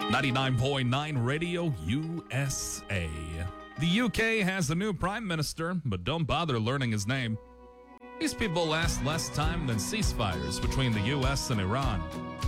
99.9 Radio USA. The UK has a new prime minister, but don't bother learning his name. These people last less time than ceasefires between the US and Iran.